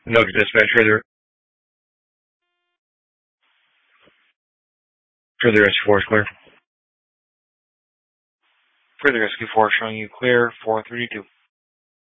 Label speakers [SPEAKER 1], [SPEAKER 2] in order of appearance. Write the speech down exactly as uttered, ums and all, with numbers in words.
[SPEAKER 1] No, dispatch further, further rescue force clear. Further rescue force showing you clear, four three two.